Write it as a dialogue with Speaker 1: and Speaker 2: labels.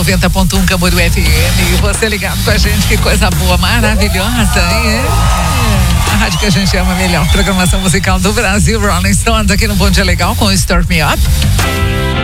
Speaker 1: 90.1 Camboriú FM. E você ligado com a gente, que coisa boa, maravilhosa, hein? A rádio que a gente ama, a melhor programação musical do Brasil. Rolling Stones aqui no Bom Dia Legal com o Start Me Up.